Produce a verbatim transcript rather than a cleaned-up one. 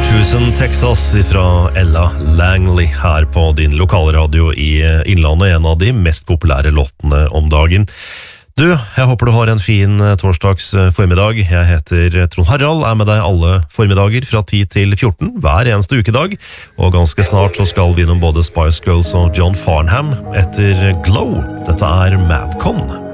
Houston, Texas fra Ella Langley her på din lokalradio i Innlandet, en av de mest populære låtene om dagen. Du, jeg håper du har en fin torsdags formiddag. Jeg heter Trond Harald, er med deg alle formiddager fra ti til fjorten hver eneste ukedag, og ganske snart så skal vi innom både Spice Girls og John Farnham etter Glow. Dette er Madcon.